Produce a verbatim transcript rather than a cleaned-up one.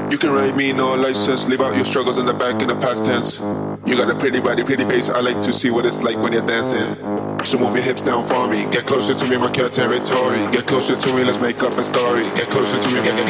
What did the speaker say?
You can write me no license, leave out your struggles in the back in the past tense. You got a pretty body, pretty face, I like to see what it's like when you're dancing. So move your hips down for me, get closer to me, mark your territory. Get closer to me, let's make up a story. Get closer to me, get, get,